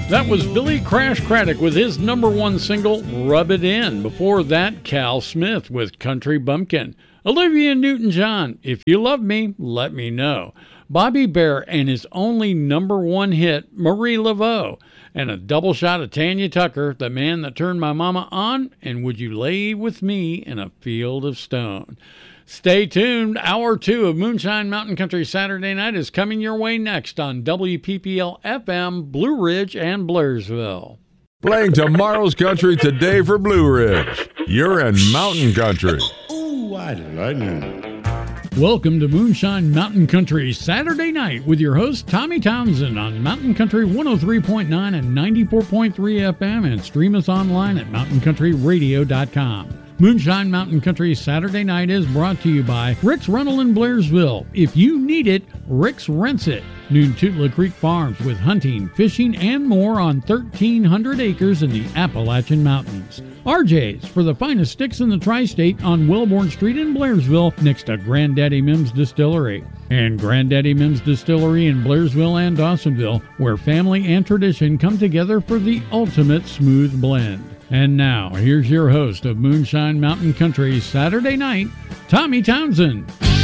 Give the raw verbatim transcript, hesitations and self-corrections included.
That was Billy Crash Craddock with his number one single, Rub It In. Before that, Cal Smith with Country Bumpkin. Olivia Newton-John, If You Love Me, Let Me Know. Bobby Bare and his only number one hit, Marie Laveau. And a double shot of Tanya Tucker, The Man That Turned My Mama On, and Would You Lay With Me in a Field of Stone. Stay tuned. Hour two of Moonshine Mountain Country Saturday Night is coming your way next on W P P L F M, Blue Ridge and Blairsville. Playing tomorrow's country today for Blue Ridge. You're in Mountain Country. Ooh, I like it. Welcome to Moonshine Mountain Country Saturday Night with your host, Tommy Townsend, on Mountain Country one oh three point nine and ninety-four point three F M, and stream us online at mountain country radio dot com. Moonshine Mountain Country Saturday Night is brought to you by Rick's Rental in Blairsville. If you need it, Rick's rents it. Noontootla Creek Farms with hunting, fishing, and more on thirteen hundred acres in the Appalachian Mountains. R J's for the finest sticks in the tri-state on Wellborn Street in Blairsville next to Granddaddy Mim's Distillery. And Granddaddy Mim's Distillery in Blairsville and Dawsonville, where family and tradition come together for the ultimate smooth blend. And now, here's your host of Moonshine Mountain Country Saturday Night, Tommy Townsend.